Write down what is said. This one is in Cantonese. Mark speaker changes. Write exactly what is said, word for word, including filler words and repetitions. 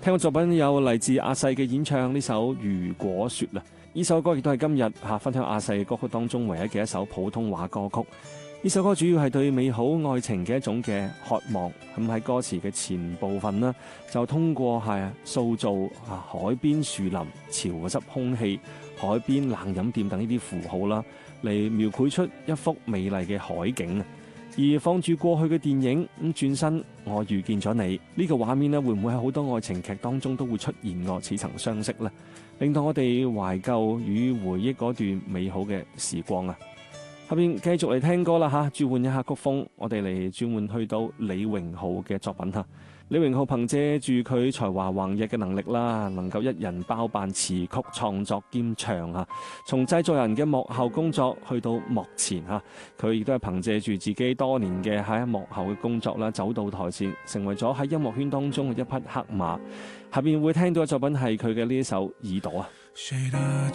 Speaker 1: 聽過作品有嚟自阿細嘅演唱呢首《如果說》啦，呢首歌亦都係今日嚇分享阿細嘅歌曲當中唯一嘅一首普通話歌曲。呢首歌主要係對美好愛情嘅一種嘅渴望，咁喺歌詞嘅前部分呢，就通過係塑造啊海邊樹林、潮濕空氣、海邊冷飲店等呢啲符號啦，嚟描繪出一幅美麗嘅海景。而放住過去嘅電影咁轉身，我遇見咗你呢個畫面呢，會唔會喺好多愛情劇當中都會出現過似曾相識呢？令到我哋懷舊與回憶嗰段美好嘅時光啊！後邊繼續嚟聽歌啦吓，轉換一下曲風，我哋嚟轉換去到李榮浩嘅作品吓。李榮浩憑借住佢才華橫溢嘅能力啦，能夠一人包辦詞曲創作兼唱啊。從製作人嘅幕後工作去到幕前啊，佢亦都係憑借住自己多年嘅喺幕後嘅工作啦，走到台前，成為咗喺音樂圈當中嘅一匹黑馬。下邊會聽到嘅作品係佢嘅呢一首《耳朵》啊。